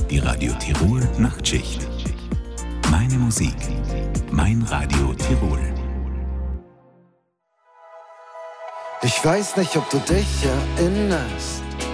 Die Radio Tirol Nachtschicht. Meine Musik, mein Radio Tirol. Ich weiß nicht, ob du dich erinnerst.